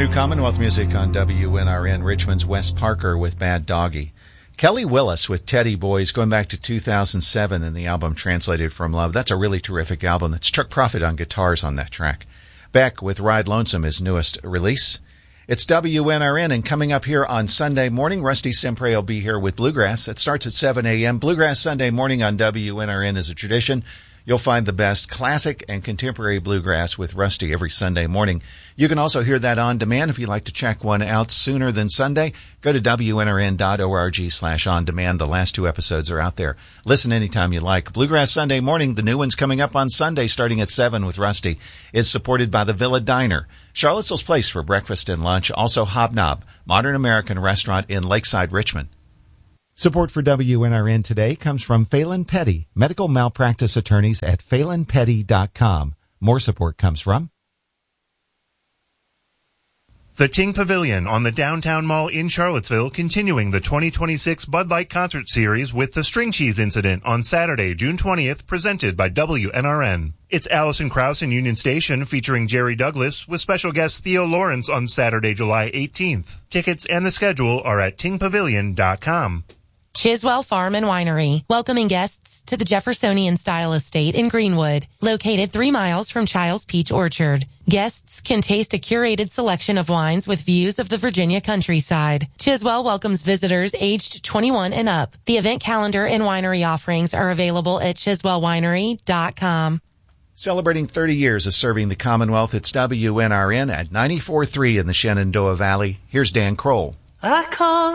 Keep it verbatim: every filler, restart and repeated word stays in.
New Commonwealth music on W N R N, Richmond's Wes Parker with Bad Doggy. Kelly Willis with Teddy Boys, going back to two thousand seven in the album Translated from Love. That's a really terrific album. That's Chuck Prophet on guitars on that track. Beck with Ride Lonesome, his newest release. It's W N R N, and coming up here on Sunday morning, Rusty Sempre will be here with Bluegrass. It starts at seven a.m. Bluegrass Sunday morning on W N R N is a tradition. You'll find the best classic and contemporary bluegrass with Rusty every Sunday morning. You can also hear that on demand if you'd like to check one out sooner than Sunday. Go to W N R N dot org slash on demand. The last two episodes are out there. Listen anytime you like. Bluegrass Sunday morning, the new one's coming up on Sunday starting at seven with Rusty, is supported by the Villa Diner, Charlottesville's place for breakfast and lunch. Also Hobnob, modern American restaurant in Lakeside, Richmond. Support for W N R N today comes from Phelan Petty, medical malpractice attorneys at phelan petty dot com. More support comes from the Ting Pavilion on the Downtown Mall in Charlottesville, continuing the twenty twenty-six Bud Light Concert Series with the String Cheese Incident on Saturday, June twentieth, presented by W N R N. It's Allison Krauss in Union Station featuring Jerry Douglas with special guest Theo Lawrence on Saturday, July eighteenth. Tickets and the schedule are at ting pavilion dot com. Chiswell Farm and Winery, welcoming guests to the Jeffersonian-style estate in Greenwood, located three miles from Child's Peach Orchard. Guests can taste a curated selection of wines with views of the Virginia countryside. Chiswell welcomes visitors aged twenty-one and up. The event calendar and winery offerings are available at chiswell winery dot com. Celebrating thirty years of serving the Commonwealth, it's W N R N at ninety-four point three in the Shenandoah Valley. Here's Dan Kroll. I call